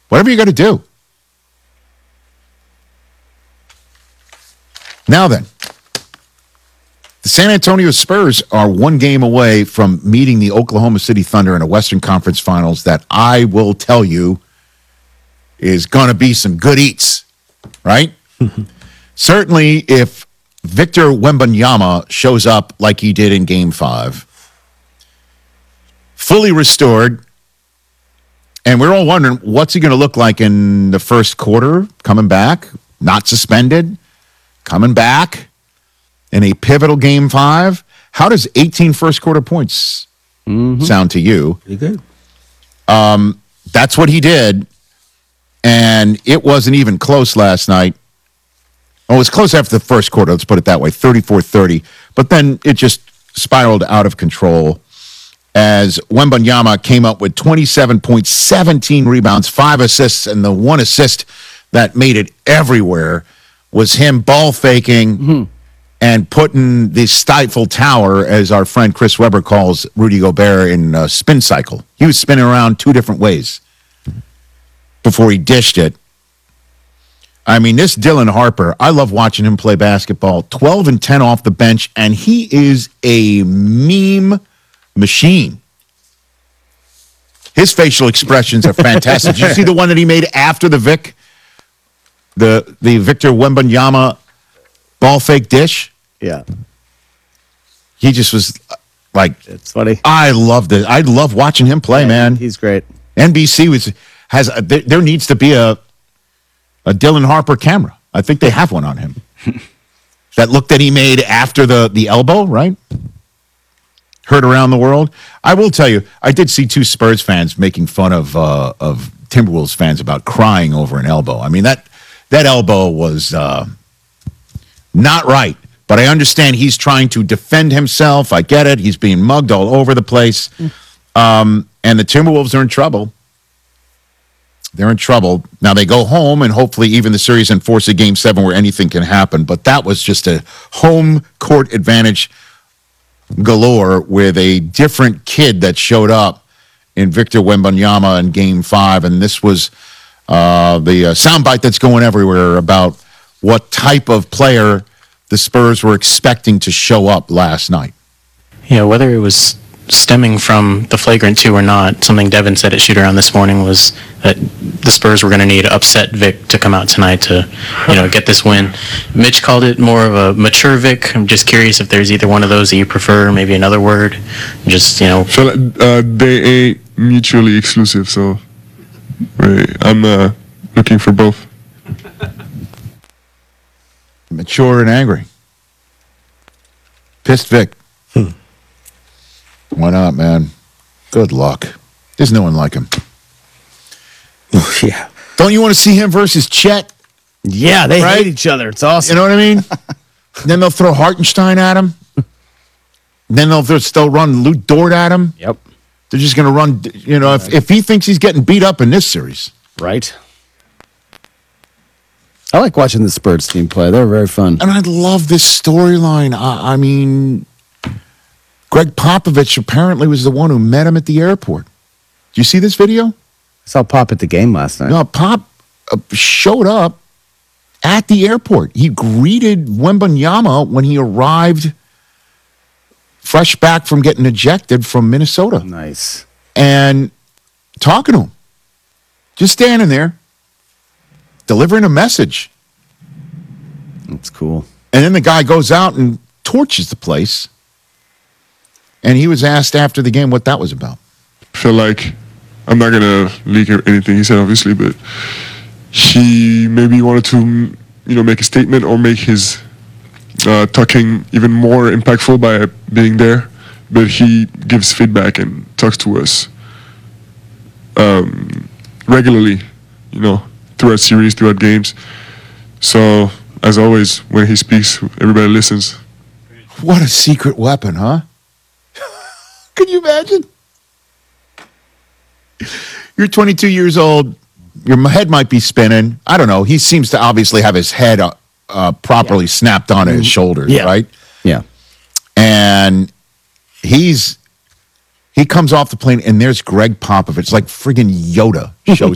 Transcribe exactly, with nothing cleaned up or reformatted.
Whatever you got to do. Now then, the San Antonio Spurs are one game away from meeting the Oklahoma City Thunder in a Western Conference Finals that I will tell you is going to be some good eats, right? Certainly, if Victor Wembanyama shows up like he did in Game five, fully restored, and we're all wondering, what's he going to look like in the first quarter, coming back, not suspended, coming back in a pivotal Game five? How does eighteen first-quarter points mm-hmm. sound to you? Pretty good. Um, that's what he did, and it wasn't even close last night. Oh, it was close after the first quarter, let's put it that way, thirty-four thirty. But then it just spiraled out of control as Wembanyama came up with twenty-seven points, seventeen rebounds, five assists, and the one assist that made it everywhere was him ball faking mm-hmm. and putting the Stifle Tower, as our friend Chris Webber calls Rudy Gobert, in a spin cycle. He was spinning around two different ways before he dished it. I mean, this Dylan Harper, I love watching him play basketball. twelve and ten off the bench, and he is a meme machine. His facial expressions are fantastic. Did you see the one that he made after the Vic? The the Victor Wembanyama ball fake dish? Yeah. He just was like, it's funny. I love this. I love watching him play, yeah, man. He's great. N B C was has a, there, there needs to be a a Dylan Harper camera. I think they have one on him. That look that he made after the, the elbow, right? Heard around the world. I will tell you, I did see two Spurs fans making fun of uh, of Timberwolves fans about crying over an elbow. I mean, that that elbow was uh, not right. But I understand he's trying to defend himself. I get it. He's being mugged all over the place. Um, and the Timberwolves are in trouble. They're in trouble. Now they go home, and hopefully even the series and force a game seven where anything can happen. But that was just a home court advantage galore with a different kid that showed up in Victor Wembanyama in game five. And this was uh, the uh, soundbite that's going everywhere about what type of player the Spurs were expecting to show up last night. Yeah, whether it was stemming from the flagrant two or not, something Devin said at shoot-around this morning was that the Spurs were going to need to upset Vic to come out tonight to, you know, get this win. Mitch called it more of a mature Vic. I'm just curious if there's either one of those that you prefer, maybe another word. Just, you know. So uh, they ain't mutually exclusive, so right, I'm uh, looking for both. Mature and angry. Pissed Vic. Hmm. Why not, man? Good luck. There's no one like him. Yeah. Don't you want to see him versus Chet? Yeah, they right? hate each other. It's awesome. You know what I mean? Then they'll throw Hartenstein at him. Then they'll just they'll run Lou Dort at him. Yep. They're just going to run, you know, if, if he thinks he's getting beat up in this series. Right. I like watching the Spurs team play. They're very fun. And I love this storyline. I, I mean, Greg Popovich apparently was the one who met him at the airport. Do you see this video? I saw Pop at the game last night. No, Pop uh, showed up at the airport. He greeted Wembanyama when he arrived fresh back from getting ejected from Minnesota. Nice. And talking to him. Just standing there, delivering a message. That's cool. And then the guy goes out and torches the place. And he was asked after the game what that was about. I feel like, I'm not going to leak anything he said, obviously, but he maybe wanted to, you know, make a statement or make his uh, talking even more impactful by being there. But he gives feedback and talks to us um, regularly, you know, throughout series, throughout games. So, as always, when he speaks, everybody listens. What a secret weapon, huh? Can you imagine? You're twenty-two years old. Your head might be spinning. I don't know. He seems to obviously have his head uh, uh, properly yeah. snapped onto his shoulders, yeah. right? Yeah. And he's he comes off the plane, and there's Greg Popovich, like friggin' Yoda shows